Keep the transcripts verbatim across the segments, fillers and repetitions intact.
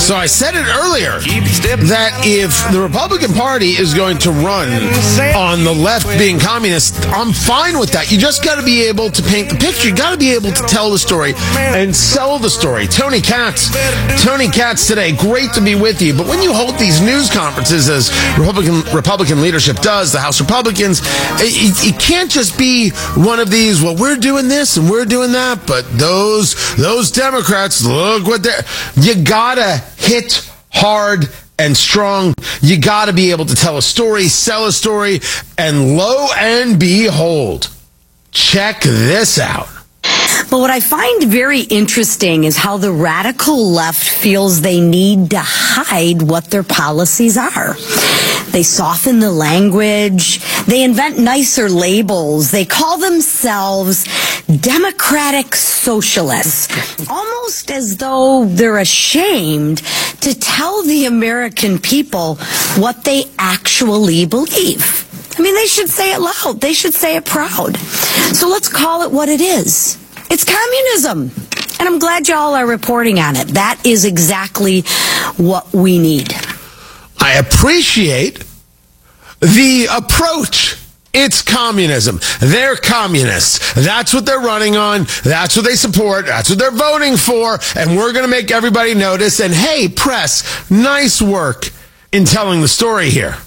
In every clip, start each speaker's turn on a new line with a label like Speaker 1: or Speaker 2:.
Speaker 1: So I said it earlier that if the Republican Party is going to run on the left being communist, I'm fine with that. You just got to be able to paint the picture. You got to be able to tell the story and sell the story. Tony Katz, Tony Katz today, great to be with you. But when you hold these news conferences, as Republican Republican leadership does, the House Republicans, it, it can't just be one of these, well, we're doing this and we're doing that, but those those Democrats, look what they're... You gotta hit hard and strong. You gotta be able to tell a story, sell a story, and lo and behold, check this out.
Speaker 2: But what I find very interesting is how the radical left feels they need to hide what their policies are. They soften the language. They invent nicer labels. They call themselves democratic socialists, almost as though they're ashamed to tell the American people what they actually believe. I mean, they should say it loud. They should say it proud. So let's call it what it is. It's communism. And I'm glad y'all are reporting on it. That is exactly what we need.
Speaker 1: I appreciate the approach. It's communism. They're communists. That's what they're running on. That's what they support. That's what they're voting for. And we're going to make everybody notice. And hey, press, nice work in telling the story here.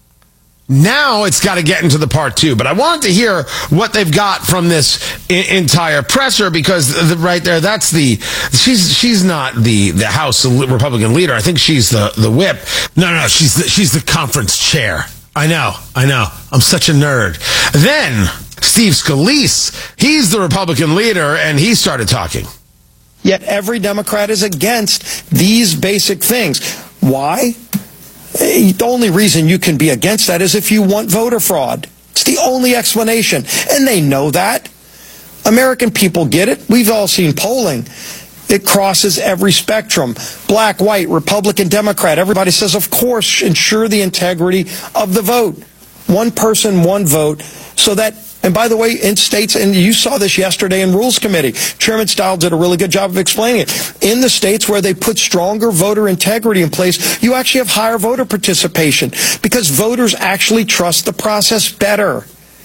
Speaker 1: Now it's got to get into the part two. But I wanted to hear what they've got from this I- entire presser, because the, right there, that's the, she's she's not the, the House Republican leader. I think she's the, the whip. No, no, no, she's the, she's the conference chair. I know, I know. I'm such a nerd. Then Steve Scalise, he's the Republican leader, and he started talking.
Speaker 3: Yet every Democrat is against these basic things. Why? The only reason you can be against that is if you want voter fraud. It's the only explanation. And they know that. American people get it. We've all seen polling. It crosses every spectrum. Black, white, Republican, Democrat. Everybody says, of course, ensure the integrity of the vote. One person, one vote. So that, and by the way, in states, and you saw this yesterday in Rules Committee, Chairman Stiles did a really good job of explaining it. In the states where they put stronger voter integrity in place, you actually have higher voter participation because voters actually trust the process better.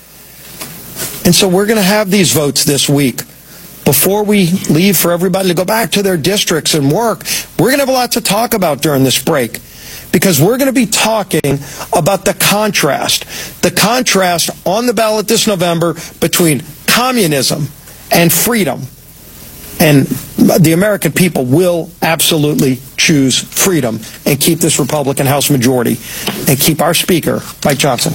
Speaker 3: And so we're going to have these votes this week. Before we leave for everybody to go back to their districts and work, we're going to have a lot to talk about during this break, because we're going to be talking about the contrast, the contrast on the ballot this November between communism and freedom. And the American people will absolutely choose freedom and keep this Republican House majority and keep our Speaker, Mike Johnson.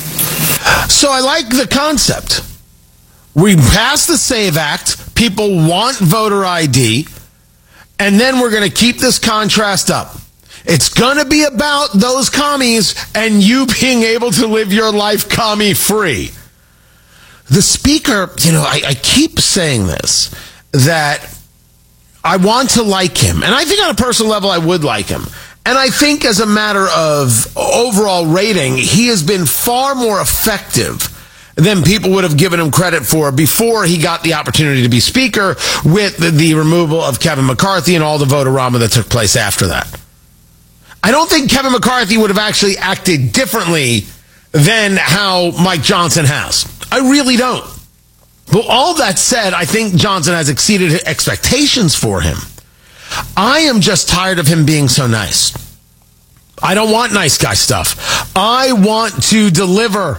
Speaker 1: So I like the concept. We passed the SAVE Act. People want voter I D. And then we're going to keep this contrast up. It's going to be about those commies and you being able to live your life commie-free. The Speaker, you know, I, I keep saying this, that I want to like him. And I think on a personal level, I would like him. And I think as a matter of overall rating, he has been far more effective than people would have given him credit for before he got the opportunity to be Speaker, with the, the removal of Kevin McCarthy and all the vote-a-rama that took place after that. I don't think Kevin McCarthy would have actually acted differently than how Mike Johnson has. I really don't. But all that said, I think Johnson has exceeded expectations for him. I am just tired of him being so nice. I don't want nice guy stuff. I want to deliver.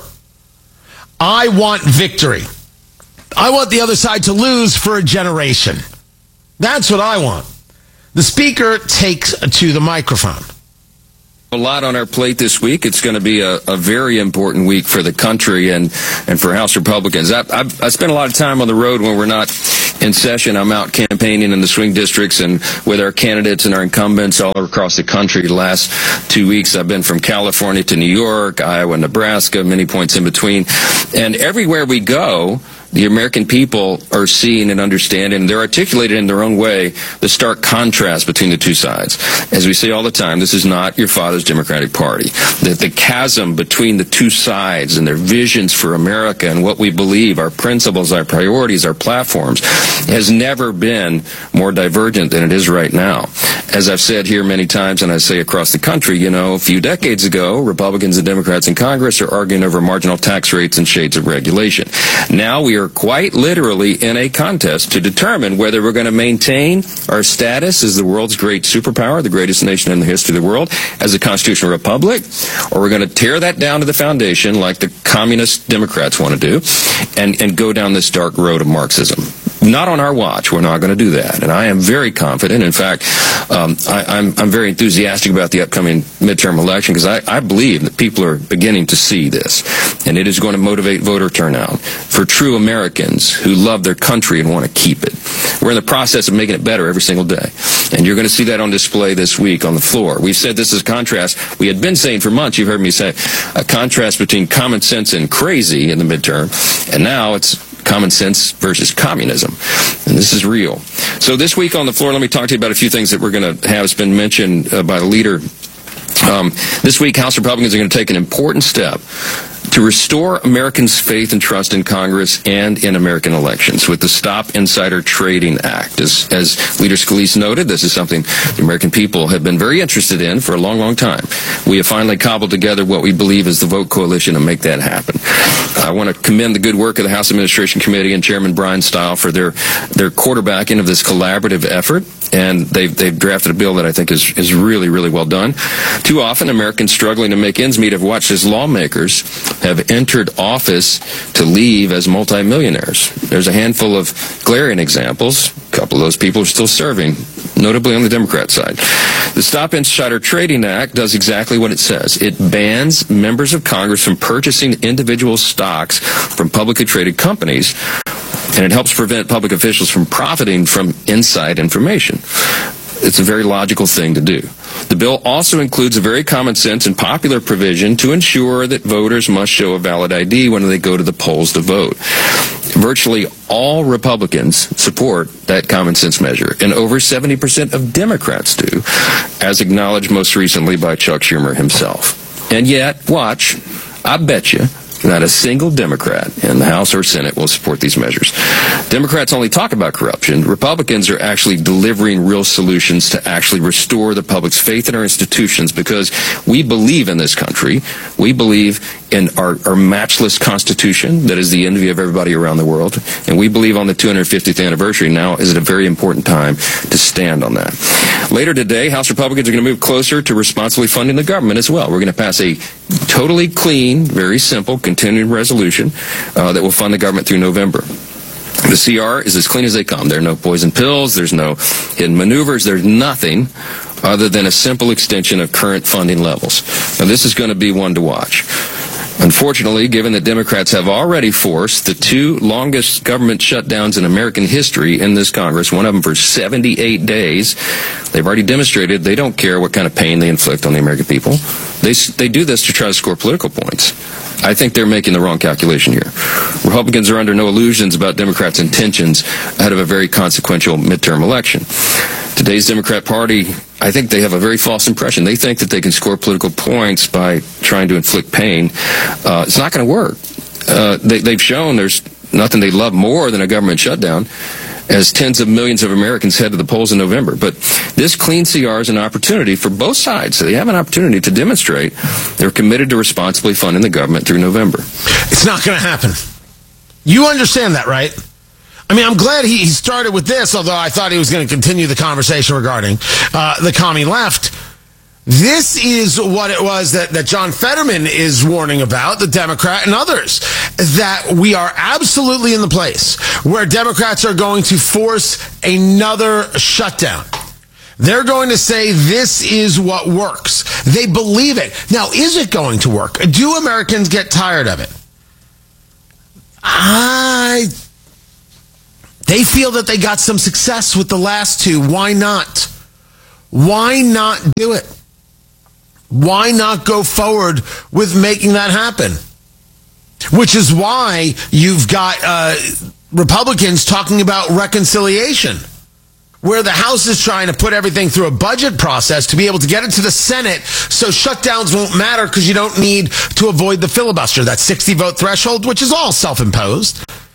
Speaker 1: I want victory. I want the other side to lose for a generation. That's what I want. The Speaker takes to the microphone.
Speaker 4: A lot on our plate this week. It's going to be a, a very important week for the country and, and for House Republicans. I, I, I spend a lot of time on the road when we're not in session. I'm out campaigning in the swing districts and with our candidates and our incumbents all across the country. The last two weeks I've been from California to New York, Iowa, Nebraska, many points in between. And everywhere we go, the American people are seeing and understanding, and they're articulated in their own way, the stark contrast between the two sides. As we say all the time, this is not your father's Democratic Party. That the chasm between the two sides and their visions for America and what we believe, our principles, our priorities, our platforms, has never been more divergent than it is right now. as I've said here many times, and I say across the country, you know, a few decades ago, Republicans and Democrats in Congress are arguing over marginal tax rates and shades of regulation. Now we are quite literally in a contest to determine whether we're going to maintain our status as the world's great superpower, the greatest nation in the history of the world, as a constitutional republic, or we're going to tear that down to the foundation like the communist Democrats want to do, and, and go down this dark road of Marxism. Not on our watch. We're not going to do that. And I am very confident. In fact, um, I, I'm, I'm very enthusiastic about the upcoming midterm election because I, I believe that people are beginning to see this. And it is going to motivate voter turnout for true Americans who love their country and want to keep it. We're in the process of making it better every single day. And you're going to see that on display this week on the floor. We've said this is a contrast. We had been saying for months, you've heard me say, a contrast between common sense and crazy in the midterm. And now it's common sense versus communism. And this is real. So this week on the floor, let me talk to you about a few things that we're going to have. It's been mentioned uh, by the leader. Um, this week, House Republicans are going to take an important step to restore Americans' faith and trust in Congress and in American elections with the Stop Insider Trading Act. As, as Leader Scalise noted, this is something the American people have been very interested in for a long, long time. We have finally cobbled together what we believe is the vote coalition to make that happen. I want to commend the good work of the House Administration Committee and Chairman Brian Stile for their, their quarterbacking of this collaborative effort. And they've, they've drafted a bill that I think is, is really, really well done. Too often, Americans struggling to make ends meet have watched as lawmakers have entered office to leave as multimillionaires. There's a handful of glaring examples. A couple of those people are still serving, notably on the Democrat side. The Stop Insider Trading Act does exactly what it says. It bans members of Congress from purchasing individual stocks from publicly traded companies, and it helps prevent public officials from profiting from inside information. It's a very logical thing to do. The bill also includes a very common sense and popular provision to ensure that voters must show a valid I D when they go to the polls to vote. Virtually all Republicans support that common sense measure, and over seventy percent of Democrats do, as acknowledged most recently by Chuck Schumer himself. And yet, watch, I bet you, not a single Democrat in the House or Senate will support these measures. Democrats only talk about corruption. Republicans are actually delivering real solutions to actually restore the public's faith in our institutions, because we believe in this country. We believe in our, our matchless Constitution that is the envy of everybody around the world. And we believe on the two hundred fiftieth anniversary now is a very important time to stand on that. Later today, House Republicans are going to move closer to responsibly funding the government as well. We're going to pass a totally clean, very simple, continuing resolution uh, that will fund the government through November. The C R is as clean as they come. There are no poison pills. There's no hidden maneuvers. There's nothing other than a simple extension of current funding levels. Now, this is going to be one to watch. Unfortunately, given that Democrats have already forced the two longest government shutdowns in American history in this Congress, one of them for seventy-eight days, they've already demonstrated they don't care what kind of pain they inflict on the American people. They, they do this to try to score political points. I think they're making the wrong calculation here. Republicans are under no illusions about Democrats' intentions ahead of a very consequential midterm election. Today's Democrat Party, I think they have a very false impression. They think that they can score political points by trying to inflict pain. Uh, it's not going to work. Uh, they, they've shown there's nothing they love more than a government shutdown, as tens of millions of Americans head to the polls in November. But this clean C R is an opportunity for both sides. So they have an opportunity to demonstrate they're committed to responsibly funding the government through November.
Speaker 1: It's not going to happen. You understand that, right? I mean, I'm glad he started with this, although I thought he was going to continue the conversation regarding uh, the commie left. This is what it was that, that John Fetterman is warning about, the Democrat and others, that we are absolutely in the place where Democrats are going to force another shutdown. They're going to say this is what works. They believe it. Now, is it going to work? Do Americans get tired of it? I... They feel that they got some success with the last two. Why not? Why not do it? Why not go forward with making that happen? Which is why you've got uh, Republicans talking about reconciliation, where the House is trying to put everything through a budget process to be able to get it to the Senate so shutdowns won't matter because you don't need to avoid the filibuster, that sixty vote threshold, which is all self-imposed.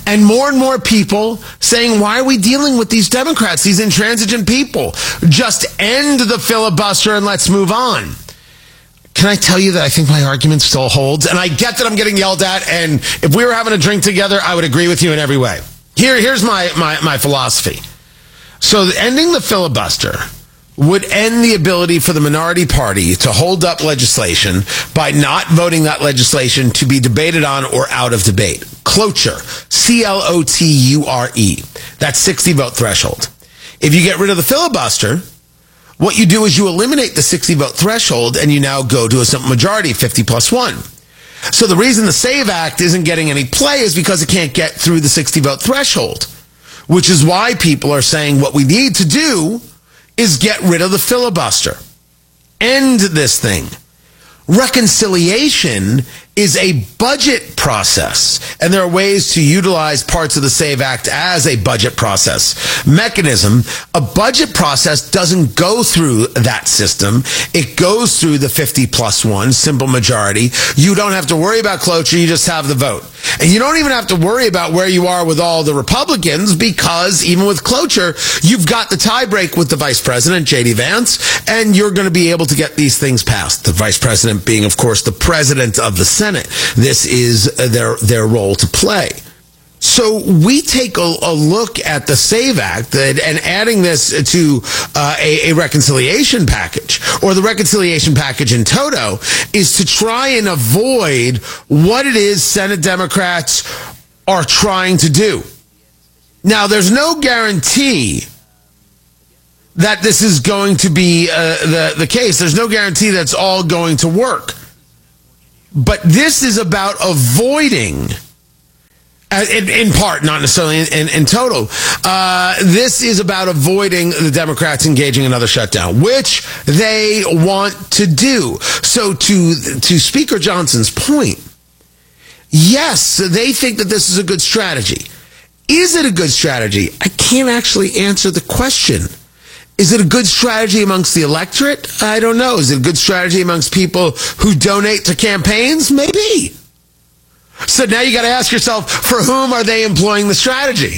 Speaker 1: And more and more people saying, why are we dealing with these Democrats, these intransigent people? Just end the filibuster and let's move on. Can I tell you that I think my argument still holds? And I get that I'm getting yelled at, and if we were having a drink together, I would agree with you in every way. Here, here's my, my, my philosophy. So ending the filibuster would end the ability for the minority party to hold up legislation by not voting that legislation to be debated on or out of debate. Cloture, C L O T U R E. That's sixty vote threshold. If you get rid of the filibuster, what you do is you eliminate the sixty vote threshold and you now go to a simple majority, fifty plus one. So the reason the SAVE Act isn't getting any play is because it can't get through the sixty vote threshold, which is why people are saying what we need to do is get rid of the filibuster. End this thing. Reconciliation is a budget process, and there are ways to utilize parts of the SAVE Act as a budget process mechanism. A budget process doesn't go through that system. It goes through the fifty plus one, simple majority. You don't have to worry about cloture. You just have the vote. And you don't even have to worry about where you are with all the Republicans, because even with cloture, you've got the tiebreak with the vice president, J D Vance, and you're going to be able to get these things passed. The vice president being, of course, the president of the Senate. This is their their role to play. So we take a, a look at the SAVE Act and, and adding this to uh, a, a reconciliation package, or the reconciliation package in toto, is to try and avoid what it is Senate Democrats are trying to do. Now, there's no guarantee that this is going to be uh, the, the case. There's no guarantee that it's all going to work. But this is about avoiding, in, in part, not necessarily in, in, in total, uh, this is about avoiding the Democrats engaging another shutdown, which they want to do. So to, to Speaker Johnson's point, yes, they think that this is a good strategy. Is it a good strategy? I can't actually answer the question. Is it a good strategy amongst the electorate? I don't know. Is it a good strategy amongst people who donate to campaigns? Maybe. So now you got to ask yourself, for whom are they employing the strategy?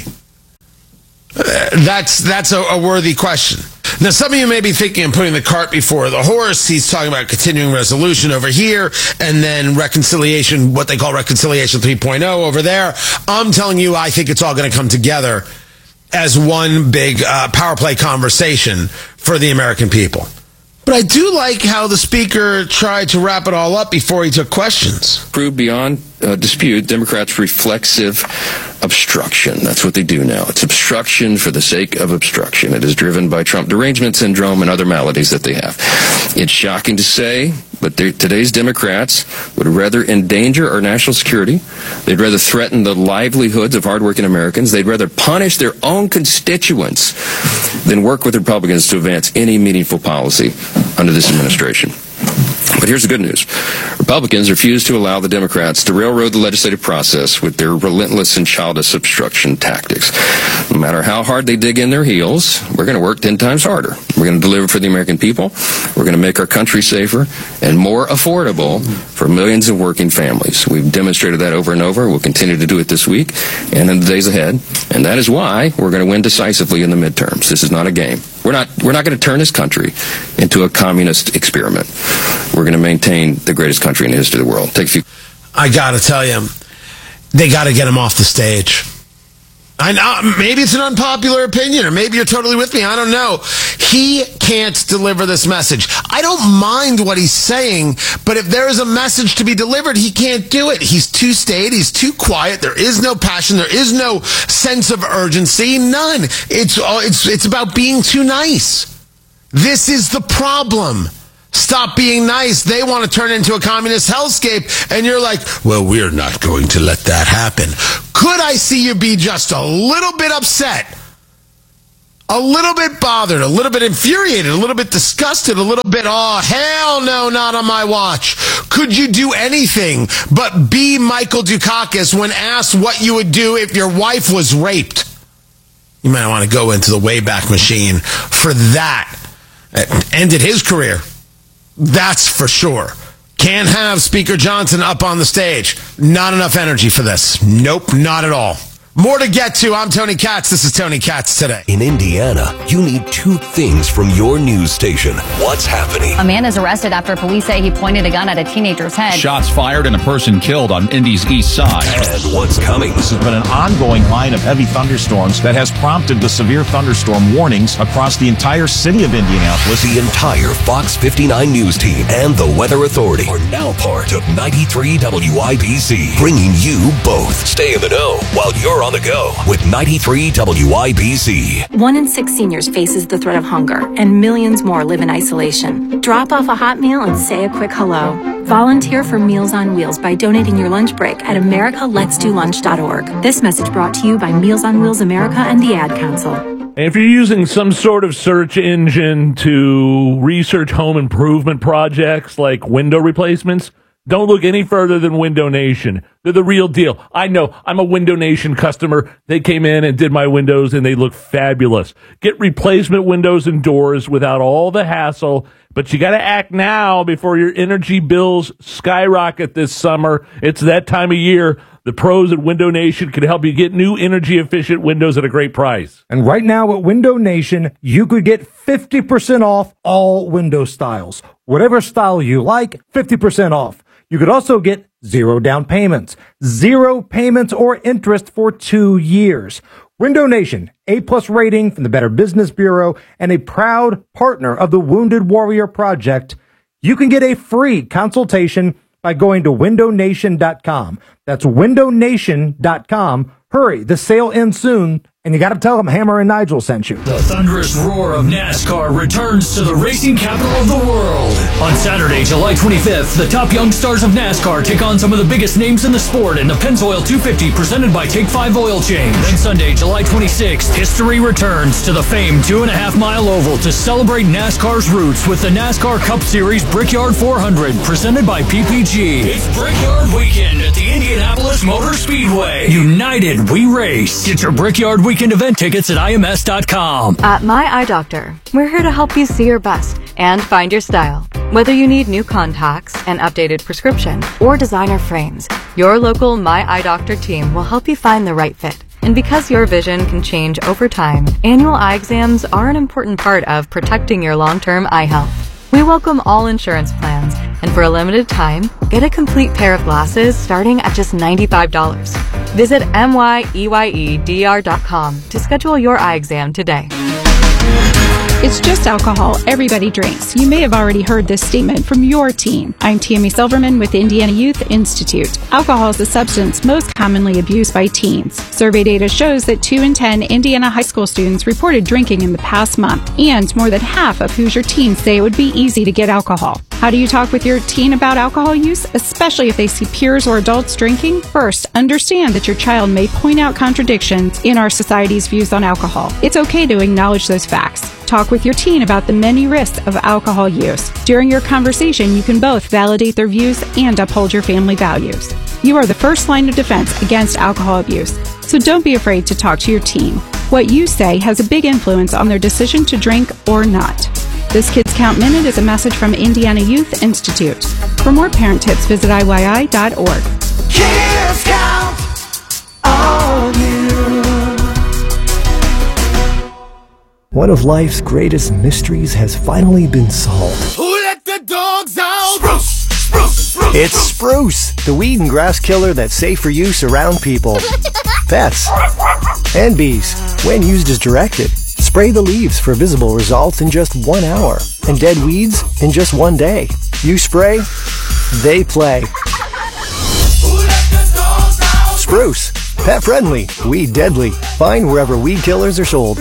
Speaker 1: Uh, that's that's a, a worthy question. Now, some of you may be thinking of putting the cart before the horse. He's talking about continuing resolution over here, and then reconciliation, what they call reconciliation three point oh over there. I'm telling you, I think it's all going to come together as one big uh, power play conversation for the American people. But I do like how the speaker tried to wrap it all up before he took questions.
Speaker 4: Proved beyond uh, dispute Democrats' reflexive obstruction. That's what they do now. It's obstruction for the sake of obstruction. It is driven by Trump derangement syndrome and other maladies that they have. It's shocking to say, but today's Democrats would rather endanger our national security. They'd rather threaten the livelihoods of hardworking Americans. They'd rather punish their own constituents than work with Republicans to advance any meaningful policy under this administration. But here's the good news. Republicans refuse to allow the Democrats to railroad the legislative process with their relentless and childish obstruction tactics. No matter how hard they dig in their heels, we're going to work ten times harder. We're going to deliver for the American people. We're going to make our country safer and more affordable for millions of working families. We've demonstrated that over and over. We'll continue to do it this week and in the days ahead. And that is why we're going to win decisively in the midterms. This is not a game. We're not, we're not going to turn this country into a communist experiment. We're going to maintain the greatest country in the history of the world. Take a few.
Speaker 1: I got to tell you, they got to get him off the stage. I know, maybe it's an unpopular opinion, or maybe you're totally with me. I don't know. He can't deliver this message. I don't mind what he's saying, but if there is a message to be delivered, he can't do it. He's too staid. He's too quiet. There is no passion. There is no sense of urgency. None. It's it's it's about being too nice. This is the problem. Stop being nice. They want to turn into a communist hellscape, and you're like, well, we're not going to let that happen. Could I see you be just a little bit upset, a little bit bothered, a little bit infuriated, a little bit disgusted, a little bit, oh, hell no, not on my watch? Could you do anything but be Michael Dukakis when asked what you would do if your wife was raped? You might want to go into the Wayback Machine for that. It ended his career. That's for sure. Can't have Speaker Johnson up on the stage. Not enough energy for this. Nope, not at all. More to get to. I'm Tony Katz. This is Tony Katz Today.
Speaker 5: In Indiana, you need two things from your news station. What's happening?
Speaker 6: A man is arrested after police say he pointed a gun at a teenager's head.
Speaker 7: Shots fired and a person killed on Indy's east side.
Speaker 5: And what's coming?
Speaker 8: This has been an ongoing line of heavy thunderstorms that has prompted the severe thunderstorm warnings across the entire city of Indianapolis.
Speaker 5: The entire Fox fifty-nine News team and the Weather Authority are now part of ninety-three W I B C, bringing you both. Stay in the know while you're on the go with ninety-three W I B C.
Speaker 9: One in six seniors faces the threat of hunger, and millions more live in isolation. Drop off a hot meal and say a quick hello. Volunteer for Meals on Wheels by donating your lunch break at america lets do lunch dot org. This message brought to you by Meals on Wheels America and the Ad Council.
Speaker 10: If you're using some sort of search engine to research home improvement projects like window replacements, don't look any further than Window Nation. They're the real deal. I know. I'm a Window Nation customer. They came in and did my windows, and they look fabulous. Get replacement windows and doors without all the hassle, but you got to act now before your energy bills skyrocket this summer. It's that time of year. The pros at Window Nation can help you get new energy-efficient windows at a great price.
Speaker 11: And right now at Window Nation, you could get fifty percent off all window styles. Whatever style you like, fifty percent off. You could also get zero down payments, zero payments or interest for two years. Window Nation, A-plus rating from the Better Business Bureau and a proud partner of the Wounded Warrior Project. You can get a free consultation by going to window nation dot com. That's window nation dot com. Hurry, the sale ends soon, and you got to tell them Hammer and Nigel sent you.
Speaker 12: The thunderous roar of NASCAR returns to the racing capital of the world. On Saturday, July twenty-fifth, the top young stars of NASCAR take on some of the biggest names in the sport in the Pennzoil two fifty presented by Take five Oil Change. Then Sunday, July twenty-sixth, history returns to the famed two and a half mile oval to celebrate NASCAR's roots with the NASCAR Cup Series Brickyard four hundred presented by P P G. It's Brickyard Weekend at the Indianapolis Motor Speedway. United we race. Get your Brickyard Weekend event tickets at I M S dot com.
Speaker 13: At My Eye Doctor, we're here to help you see your best and find your style. Whether you need new contacts, an updated prescription, or designer frames, your local My Eye Doctor team will help you find the right fit. And because your vision can change over time, annual eye exams are an important part of protecting your long-term eye health. We welcome all insurance plans, and for a limited time, get a complete pair of glasses starting at just ninety-five dollars. Visit M Y E Y E D R dot com to schedule your eye exam today.
Speaker 14: It's just alcohol. Everybody drinks. You may have already heard this statement from your teen. I'm Tammy Silverman with Indiana Youth Institute. Alcohol is the substance most commonly abused by teens. Survey data shows that two in ten Indiana high school students reported drinking in the past month, and more than half of Hoosier teens say it would be easy to get alcohol. How do you talk with your teen about alcohol use, especially if they see peers or adults drinking? First, understand that your child may point out contradictions in our society's views on alcohol. It's okay to acknowledge those facts. Talk with your teen about the many risks of alcohol use. During your conversation, you can both validate their views and uphold your family values. You are the first line of defense against alcohol abuse, so don't be afraid to talk to your teen. What you say has a big influence on their decision to drink or not. This Kids Count Minute is a message from Indiana Youth Institute. For more parent tips, visit I Y I dot org.
Speaker 15: Kids Count on you.
Speaker 16: One of life's greatest mysteries has finally been solved.
Speaker 15: Who let the dogs out? Spruce, spruce, spruce.
Speaker 16: It's Spruce, the weed and grass killer that's safe for use around people, pets, and bees. When used as directed, spray the leaves for visible results in just one hour, and dead weeds in just one day. You spray, they play. Spruce, pet friendly, weed deadly. Find wherever weed killers are sold.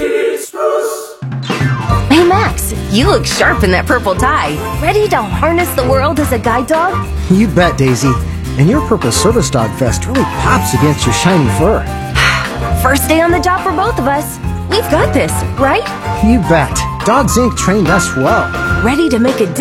Speaker 17: Hey Max, you look sharp in that purple tie. Ready to harness the world as a guide dog?
Speaker 18: You bet, Daisy. And your purple service dog vest really pops against your shiny fur.
Speaker 17: First day on the job for both of us. We've got this, right?
Speaker 18: You bet. Dogs Incorporated trained us well.
Speaker 17: Ready to make a